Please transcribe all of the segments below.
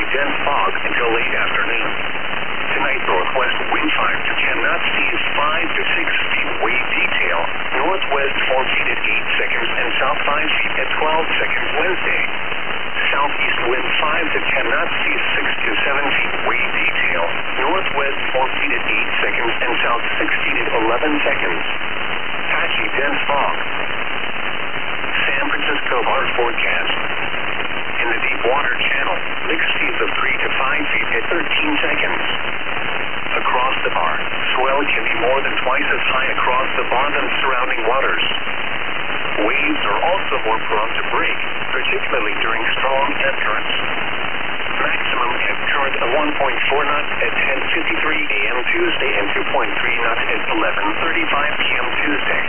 dense fog until late afternoon. Tonight, northwest wind 5 to 10 knots, seas 5 to 6 feet, wave detail. Northwest 4 feet at 8 seconds and south 5 feet at 12 seconds. Wednesday, southeast wind 5 to 10 knots, seas 6 to 7 feet, wave detail. Northwest 4 feet at 8 seconds and south 6 feet at 11 seconds. Patchy dense fog. San Francisco bar forecast. In the deep water channel, mixed seas of 3 to 5 feet at 13 seconds. Across the bar, swell can be more than twice as high across the bar than surrounding waters. Waves are also more prone to break, particularly during strong ebb currents. Maximum ebb current of 1.4 knots at 10:53 a.m. Tuesday and 2.3 knots at 11:35 p.m. Tuesday.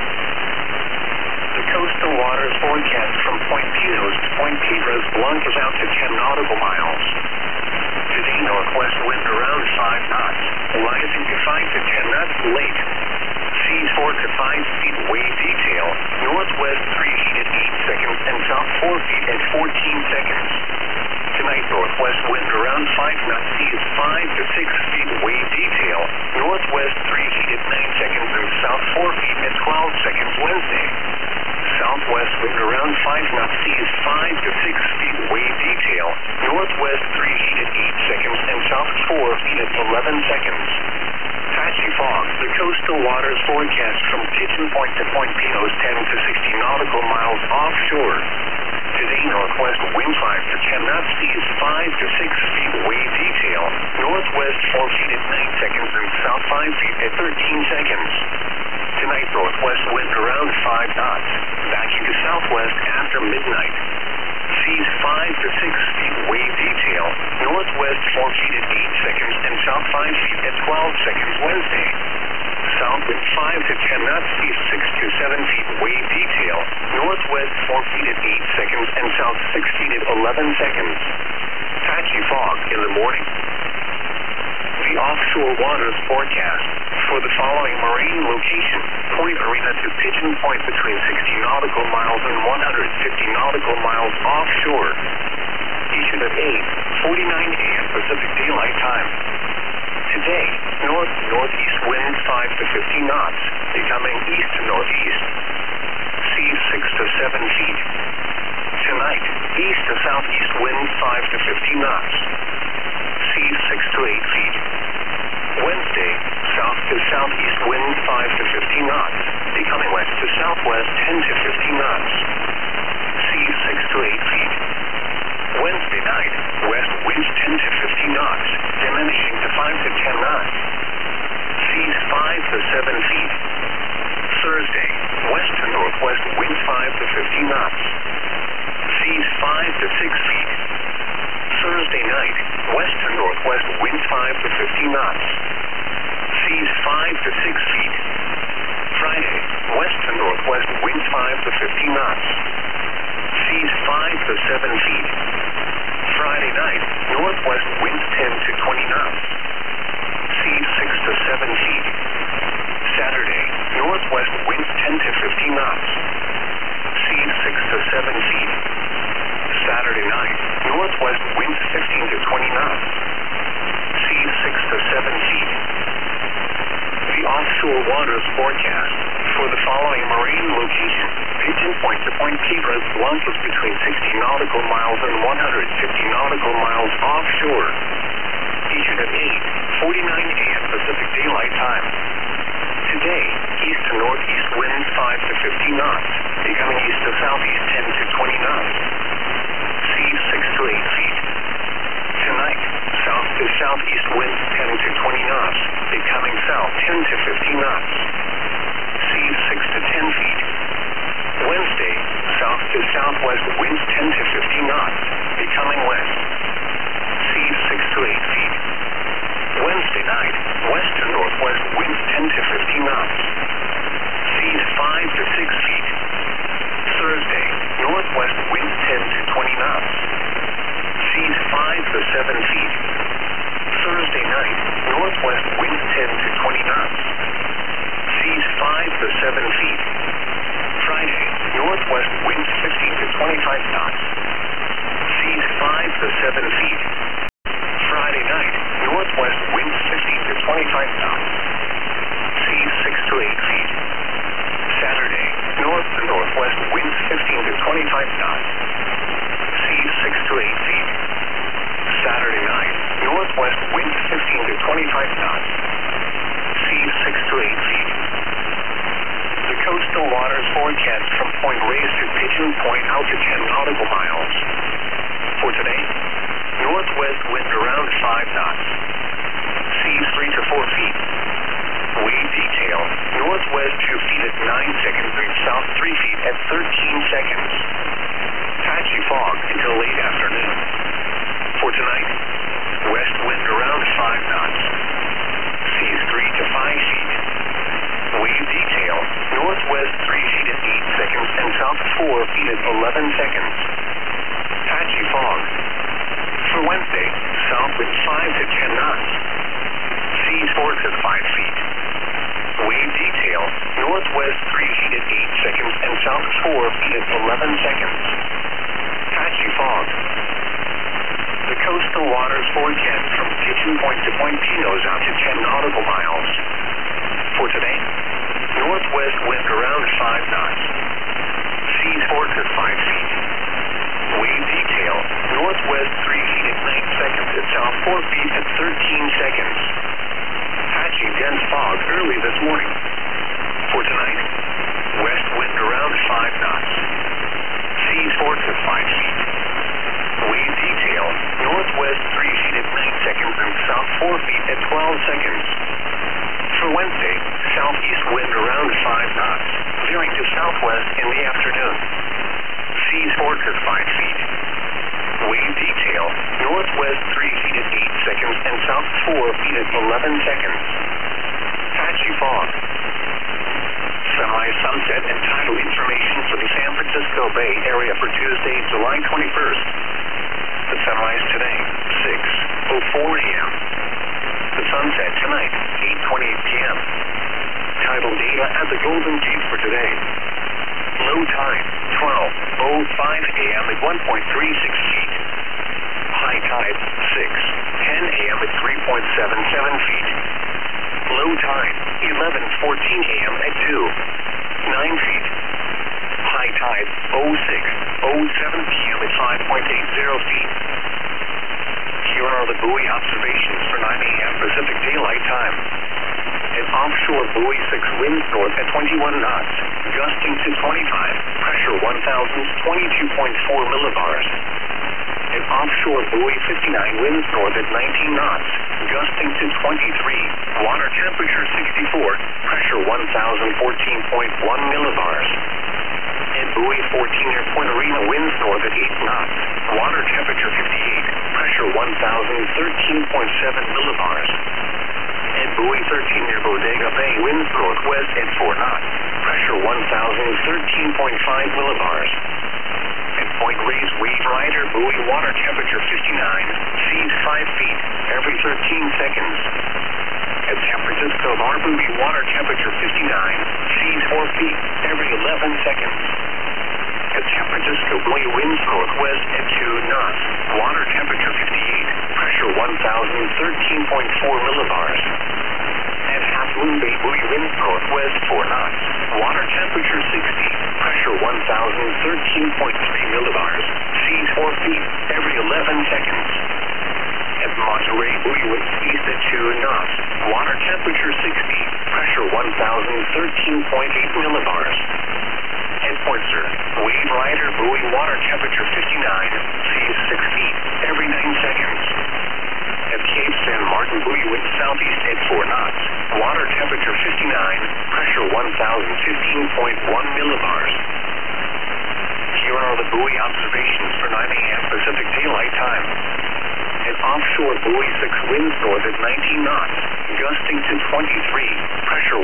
The coastal waters forecast from Point Pinos to Point Piedras Blancas out to 10 nautical miles. Today, northwest wind around 5 knots, rising to 5 to 10 knots late. Seas 4 to 5 feet, wave detail. Northwest 3 feet at 8 seconds and south 4 feet at 14 seconds. Tonight, northwest wind around 5 knots, seas 5 to 6 feet, wave detail. Northwest 3 feet at 9 seconds and south 4 feet at 12 seconds. Wednesday, southwest wind around 5 knots, seas 5 to 6 feet, wave detail. Northwest 3 feet at 8 seconds and south 4 feet at 11 seconds. Patchy fog. The coastal waters forecast from Kitchen Point to Point Pinos 10 to 60 nautical miles offshore. Today, northwest wind 5 to 10 knots, seas 5 to 6 feet, wave detail. Northwest 4 feet at 9 seconds and south 5 feet at 13 seconds. Tonight, northwest wind around 5 knots, backing to southwest after midnight. Seas 5 to 6 feet, wave detail. Northwest 4 feet at 8 seconds and south 5 feet at 12 seconds. Wednesday, south wind 5 to 10 knots, seas 6 to 7 feet, wave detail. Northwest 4 feet at 8 seconds and south 6 feet at 11 seconds. Patchy fog in the morning. The offshore waters forecast for the following marine location: Point Arena to Pigeon Point between 60 nautical miles and 150 nautical miles offshore. Eastern at 8:49 a.m. Pacific Daylight Time. Today, north-northeast wind 5 to 50 knots, becoming east to northeast. Seas 6 to 7 feet. Tonight, east to southeast wind 5 to 50 knots. Seas 6 to 8 feet. Wednesday, south to southeast wind 5 to 50 knots, becoming west to southwest 10 to 50 knots. Seas 6 to 8 feet. Wednesday night, west winds 10 to 50 knots, diminishing to 5 to 10 knots. Seas 5 to 7 feet. Thursday, west to northwest winds 5 to 50 knots. Seas 5 to 6 feet. Thursday night, west to northwest winds 5 to 50 knots. Seas 5 to 6 feet. Friday, west to northwest winds 5 to 50 knots. Seas 5 to 7 feet. Friday night, northwest winds 10 to 20 knots. Seas 6 to 7 feet. Saturday, northwest winds 10 to 50 knots. Seas 6 to 7 feet. Saturday night, northwest winds 15 to 20 knots. Seas 6 to 7 feet. The offshore waters forecast for the following marine location: Pigeon Point to Point Piedras Blancas between 60 nautical miles and 150 nautical miles offshore. Eastern at 8:49 a.m. Pacific Daylight Time. Today, east to northeast wind 5 to 50 knots, becoming east to southeast 10 to 20 knots. Seas 6 to 8 feet. Tonight, south to southeast winds 10 to 20 knots, becoming south 10 to 50 knots. Seas 6 to 10 feet. Wednesday, south to southwest winds 10 to 50 knots, becoming west. Seas 6 to 8 feet. Wednesday night, west to northwest winds 10 to 50 knots. Seas 5 to 6 feet. Thursday, northwest winds 10 to 20 knots. Seas 5 to 7 feet. Thursday night, northwest winds 10 to 20 knots. Seas 5 to 7 feet. Friday, northwest winds 15 to 25 knots. Seas 5 to 7 feet. 25 knots. Seas 6 to 8 feet. The coastal waters forecast from Point Reyes to Pigeon Point out to 10 nautical miles. For today, northwest wind around 5 knots. Seas 3 to 4 feet. Wave detail, northwest 2 feet at 9 seconds and south 3 feet at 13 seconds. Patchy fog until late afternoon. For tonight, west wind around 5 knots. Seas 3 to 5 feet. Wave detail, northwest 3 feet at 8 seconds and south 4 feet at 11 seconds. Patchy fog. For Wednesday, south wind 5 to 10 knots. Seas 4 to 5 feet. Wave detail, northwest 3 feet at 8 seconds and south 4 feet at 11 seconds. Patchy fog. The coastal waters forecast from Pigeon Point to Point Pinos out to 10 nautical miles. For today, northwest wind around 5 knots. Seas 4 to 5 feet. Wave detail, northwest 3 feet at 9 seconds and south 4 feet at 13 seconds. Patchy dense fog early this morning. For tonight, west wind around 5 knots. Seas 4 to 5 feet. Wave detail, northwest 3 feet at 9 seconds and south 4 feet at 12 seconds. For Wednesday, southeast wind around 5 knots, veering to southwest in the afternoon. Seas 4 to 5 feet. Wave detail, northwest 3 feet at 8 seconds and south 4 feet at 11 seconds. Patchy fog. Semi-sunset and tidal information for the San Francisco Bay Area for Tuesday, July 21st. The sunrise today, 6:04 a.m. The sunset tonight, 8:28 p.m. Tidal data at the Golden Gate for today. Low tide, 12:05 a.m. at 1.36 feet. High tide, 6:10 a.m. at 3.77 feet. Low tide, 11:14 a.m. at 2.9 feet. High tide, 06:07 p.m. at 5.80 feet. Here are the buoy observations for 9 a.m. Pacific Daylight Time. An offshore buoy 6 winds north at 21 knots, gusting to 25, pressure 1,022.4 millibars. An offshore buoy 59 winds north at 19 knots, gusting to 23, water temperature 64, pressure 1,014.1 millibars. And buoy 14 near Point Arena winds north at 8 knots, water temperature 58, pressure 1,013.7 millibars. And buoy 13 near Bodega Bay winds northwest at 4 knots, pressure 1,013.5 millibars. At Point Reyes Wave Rider buoy water temperature 59, seas 5 feet every 13 seconds. At San Francisco Bar buoy water temperature 59, seas 4 feet every 11 seconds. At San Francisco buoy winds northwest at 2 knots, water temperature 58, pressure 1,013.4 millibars. At Half Moon Bay buoy winds northwest 4 knots, water temperature 60, pressure 1,013.3 millibars, seas 4 feet every 11 seconds. At Monterey buoy winds east at 2 knots, water temperature 60, pressure 1,013.8 millibars. At Point Sur, Wave Rider buoy water temperature 59, seas 6 feet every 9 seconds. At Cape San Martin buoy wind southeast at 4 knots, water temperature 59, pressure 1,015.1 millibars. Here are the buoy observations for 9 a.m. Pacific Daylight Time. An offshore buoy 6 winds north at 19 knots, gusting to 23, pressure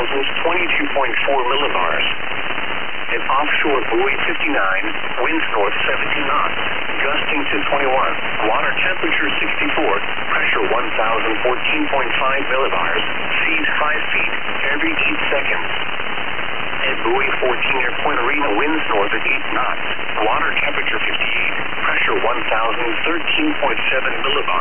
1,022.4 millibars. An offshore buoy 59, winds north 17 knots, gusting to 21, water temperature 64, pressure 1,014.5 millibars, seas 5 feet every 8 seconds. At buoy 14 near Point Arena winds north at 8 knots, water temperature 58, pressure 1,013.7 millibars.